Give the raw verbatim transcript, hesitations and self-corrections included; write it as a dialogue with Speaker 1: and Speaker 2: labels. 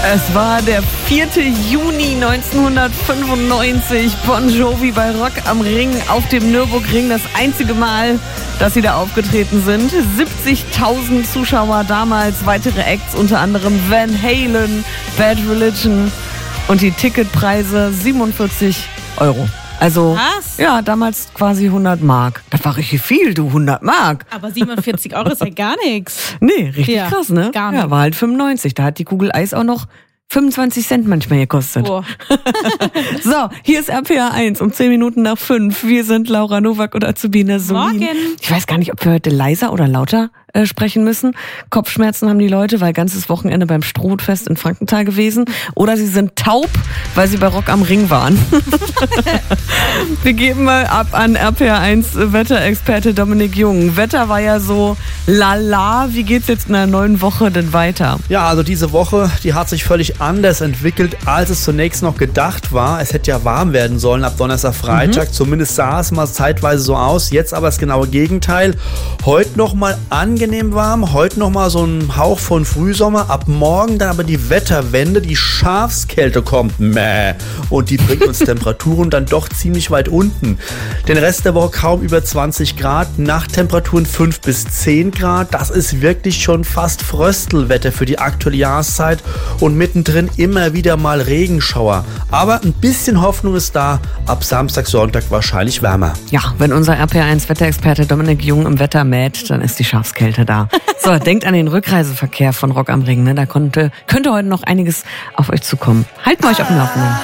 Speaker 1: Es war der vierte Juni neunzehnhundertfünfundneunzig. Bon Jovi bei Rock am Ring auf dem Nürburgring. Das einzige Mal, dass sie da aufgetreten sind. siebzigtausend Zuschauer damals. Weitere Acts, unter anderem Van Halen, Bad Religion. Und die Ticketpreise siebenundvierzig Euro. Also,
Speaker 2: Was?
Speaker 1: ja, damals quasi hundert Mark. Das war richtig viel, du, hundert Mark.
Speaker 2: Aber siebenundvierzig Euro ist ja gar nichts.
Speaker 1: Nee, richtig
Speaker 2: Ja,
Speaker 1: krass, ne?
Speaker 2: gar nicht.
Speaker 1: Ja, war halt fünfundneunzig. Da hat die Kugel Eis auch noch fünfundzwanzig Cent manchmal gekostet.
Speaker 2: Boah.
Speaker 1: So, hier ist R P R eins um zehn Minuten nach fünf. Wir sind Laura Nowak und Azubina Solin.
Speaker 2: Morgen.
Speaker 1: Ich weiß gar nicht, ob wir heute leiser oder lauter äh, sprechen müssen. Kopfschmerzen haben die Leute, weil ganzes Wochenende beim Strohfest in Frankenthal gewesen. Oder sie sind taub, weil sie bei Rock am Ring waren. Wir geben mal ab an R P R eins Wetterexperte Dominik Jung. Wetter war ja so lala. Wie geht's jetzt in der neuen Woche denn weiter?
Speaker 3: Ja, also diese Woche, die hat sich völlig anders entwickelt, als es zunächst noch gedacht war. Es hätte ja warm werden sollen ab Donnerstag, Freitag. Mhm. Zumindest sah es mal zeitweise so aus. Jetzt aber das genaue Gegenteil. Heute noch mal angenehm warm. Heute noch mal so ein Hauch von Frühsommer. Ab morgen dann aber die Wetterwende. Die Schafskälte kommt. Mäh. Und die bringt uns Temperaturen dann doch ziemlich weit unten. Den Rest der Woche kaum über zwanzig Grad. Nachttemperaturen fünf bis zehn Grad. Das ist wirklich schon fast Fröstelwetter für die aktuelle Jahreszeit. Und mittendrin immer wieder mal Regenschauer. Aber ein bisschen Hoffnung ist da. Ab Samstag, Sonntag wahrscheinlich wärmer.
Speaker 1: Ja, wenn unser R P R eins Wetterexperte Dominik Jung im Wetter mäht, dann ist die Schafskälte da. So, denkt an den Rückreiseverkehr von Rock am Ring. Ne? Da konnte, könnte heute noch einiges auf euch zukommen. Halten wir euch auf dem Laufenden.